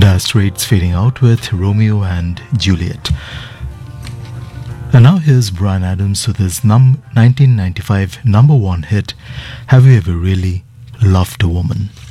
Dire Straits fading out with Romeo and Juliet. And now here's Bryan Adams with his 1995 number one hit, Have You Ever Really Loved a Woman?